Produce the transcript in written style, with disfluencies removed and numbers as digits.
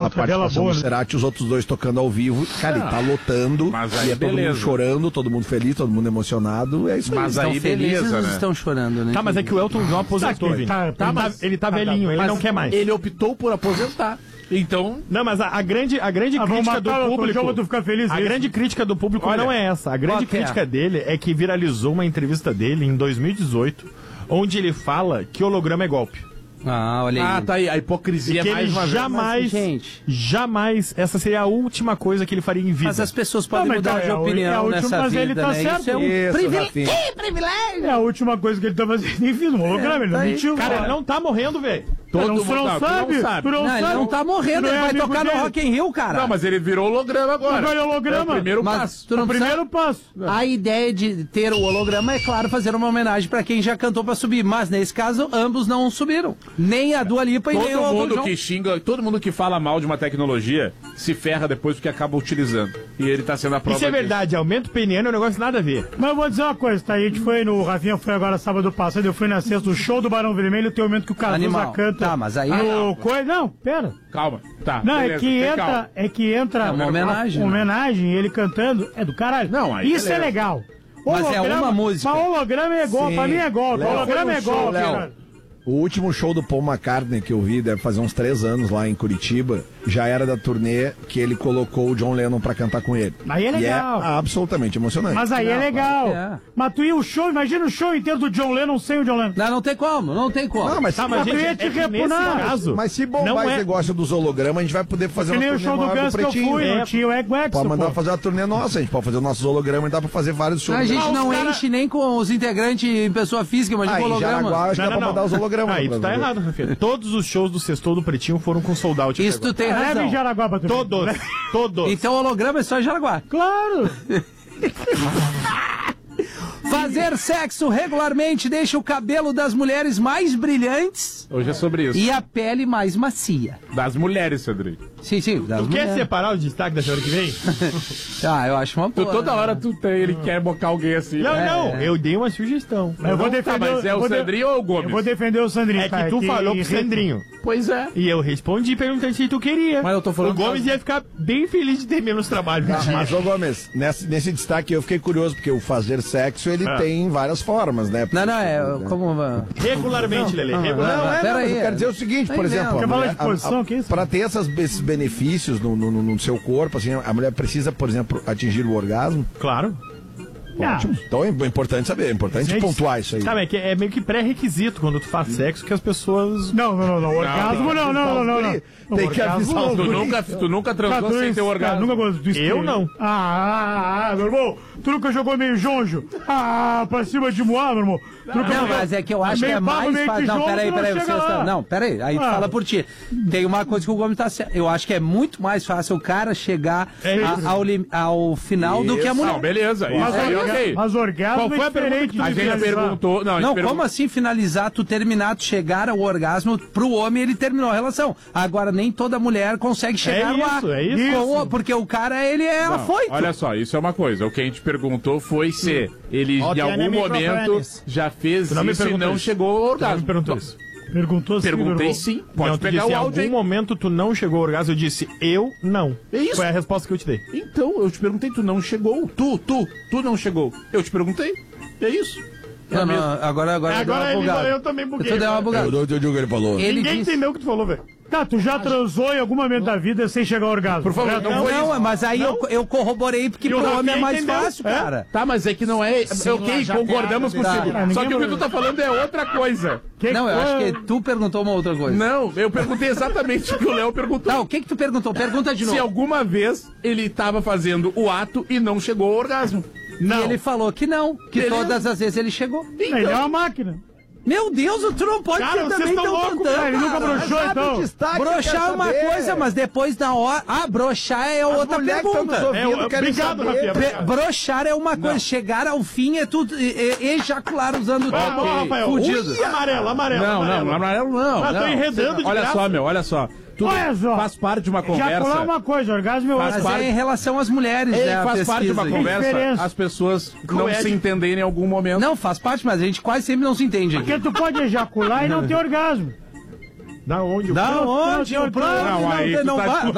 a participação do Cerati, os outros dois tocando ao vivo. Cara, ele tá lotando, mas aí e é todo mundo chorando, todo mundo feliz, todo mundo emocionado. É isso mas aí. Aí beleza, né? Estão chorando, né? Tá, mas é que o Elton John aposentou, Vini. Ele tá velhinho, ele não quer mais. Ele optou por aposentar. Então... Não, mas a grande crítica do público... Ficar feliz a grande crítica do público não é essa. A grande crítica dele é que viralizou uma entrevista dele em 2018, onde ele fala que holograma é golpe. Ah, olha aí. Ah, tá aí. A hipocrisia que mais ele uma jamais, gente, jamais, essa seria a última coisa que ele faria em vida. Mas as pessoas podem mudar de opinião nessa vida, ele tá né? certo. Isso é um privilégio. É a última coisa que ele tá fazendo em vida, um holograma, ele não mentiu. Cara, ele não tá morrendo, velho. Todo mundo sabe. Não, ele não tá morrendo, ele vai tocar no Rock in Rio, cara. Não, mas ele virou holograma agora. Agora é holograma. É o primeiro passo. O primeiro passo. A ideia de ter o holograma é, claro, fazer uma homenagem pra quem já cantou pra subir, mas nesse caso, ambos não subiram. Nem a Dua Lipa e nem o Elton John. Que xinga, todo mundo que fala mal de uma tecnologia se ferra depois porque acaba utilizando. E ele tá sendo a prova. Isso é verdade, aumento peniano é um negócio nada a ver. Mas eu vou dizer uma coisa, tá? A gente foi no... O Rafinha foi agora sábado passado, eu fui na sexta, o show do Barão Vermelho, tem um momento que o Cazuza canta. Tá, mas aí... Não, pera. Calma, tá. Não, beleza, é que entra uma homenagem. Homenagem, ele cantando, é do caralho. Não, aí isso beleza. É legal. Mas é uma música. Mas holograma é igual, pra mim é igual. Holograma é igual, cara. O último show do Paul McCartney que eu vi, deve fazer uns 3 anos lá em Curitiba, já era da turnê que ele colocou o John Lennon pra cantar com ele. Aí é legal. E é absolutamente emocionante. Mas aí é legal. Mas tu ia o show, imagina o show inteiro do John Lennon sem o John Lennon. Não tem como. Não, mas tu ia te repunar. Mas se bombar esse negócio dos hologramas, a gente vai poder fazer uma turnê o show do Guns que eu fui, não tinha o Egg Wax. Pode mandar fazer uma turnê nossa, a gente pode fazer os nossos hologramas e dá pra fazer vários shows. A gente não enche nem com os integrantes em pessoa física, mas de holograma. Jaraguá, acho que dá pra mandar os hologramas. Aí tu tá errado, Rafinha. Todos os shows do Sextou do Pretinho foram com sold out. Isso tu tem razão. Leve em Jaraguá pra tu. Todos. Então o holograma é só em Jaraguá. Claro. Fazer sexo regularmente deixa o cabelo das mulheres mais brilhantes. Hoje é sobre isso. E a pele mais macia. Das mulheres, Cedric. Sim, das mulheres. Quer separar o destaque da semana que vem? Eu acho uma boa. Toda hora ele quer bocar alguém assim. Não, eu dei uma sugestão. Eu vou defender mas é o Sandrinho ou o Gomes? Eu vou defender o Sandrinho. É que tu falou pro Sandrinho. Pois é. E eu respondi perguntando se tu queria. Mas eu tô falando... O Gomes ia ficar bem feliz de ter menos trabalho. Mas, ô Gomes, nesse destaque eu fiquei curioso, porque o fazer sexo, ele tem várias formas, né? Não, como... Regularmente, Lelê. Regularmente. Mas eu quero dizer o seguinte, por exemplo... Para ter esses benefícios no seu corpo, assim, a mulher precisa, por exemplo, atingir o orgasmo? Claro. Ótimo. Então é importante saber, é importante pontuar isso aí. Sabe, é meio que pré-requisito quando tu faz sexo que as pessoas... Não. Orgasmo não. Tem que avisar. Tu nunca transou sem ter orgasmo. Nunca gostei. Eu não. Meu irmão. Tu nunca jogou meio jonjo? Pra cima de Moá, meu irmão. Não, mas é que eu acho que é mais fácil. Não, peraí. Não, peraí. Aí tu fala por ti. Tem uma coisa que o Gomes tá certo. Eu acho que é muito mais fácil o cara chegar ao final do que a mulher. Não, beleza. Mas orgasmo é diferente. A gente perguntou... Não, como assim finalizar, tu terminar, tu chegar ao orgasmo, pro homem ele terminou a relação. Agora, nem toda mulher consegue chegar lá. É isso. Porque o cara, ele é afoito. Olha só, isso é uma coisa. O que a gente perguntou foi se ele, em algum momento, já fez isso e não chegou ao orgasmo. Perguntou isso. Perguntou sim. Perguntei sim. Pode pegar o áudio. Em algum momento tu não chegou ao orgasmo, eu disse, eu não. É isso. Foi a resposta que eu te dei. Então, eu te perguntei, tu não chegou. Tu não chegou. Eu te perguntei. É isso. Agora eu também buguei. Tu deu uma bugada. Ele falou. Ninguém entendeu o que tu falou, velho. Tá, tu já transou em algum momento da vida sem chegar ao orgasmo? Por favor, não, mas aí eu corroborei porque pro homem é mais fácil, cara. Tá, mas é que não é... Ok, concordamos contigo. Só que o que tu tá falando é outra coisa. Não, eu acho que tu perguntou uma outra coisa. Não, eu perguntei exatamente o que o Léo perguntou. Tá, o que tu perguntou? Pergunta de novo. Se alguma vez ele tava fazendo o ato e não chegou ao orgasmo. Não. E ele falou que não, que todas as vezes ele chegou. Então... Ele é uma máquina. Meu Deus, tu não pode ser também tão cantando. Ele nunca broxou, então. Broxar é uma coisa, mas depois na hora... broxar é outra pergunta. Obrigado, Rafinha. Broxar é uma coisa, chegar ao fim é tudo... ejacular usando o tempo fudido. Amarelo. Não, amarelo não. Tô enredando de graça. Olha só. Tudo faz parte de uma conversa. Ejacular uma coisa, orgasmo é outra. Mas é em relação às mulheres, né? Faz parte de uma conversa, as pessoas não se entenderem em algum momento. Não, faz parte, mas a gente quase sempre não se entende aqui. Porque tu pode ejacular e não ter orgasmo. Da onde? Da onde? Não, aí tu tá